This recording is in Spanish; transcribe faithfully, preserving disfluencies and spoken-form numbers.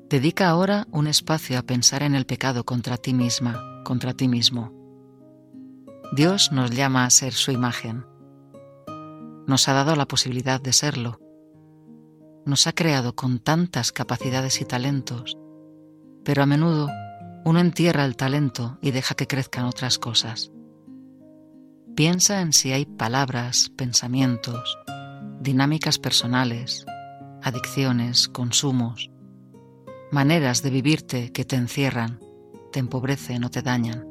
Dedica ahora un espacio a pensar en el pecado contra ti misma, contra ti mismo. Dios nos llama a ser su imagen. Nos ha dado la posibilidad de serlo. Nos ha creado con tantas capacidades y talentos, pero a menudo uno entierra el talento y deja que crezcan otras cosas. Piensa en si hay palabras, pensamientos, dinámicas personales, adicciones, consumos, maneras de vivirte que te encierran, te empobrecen o te dañan.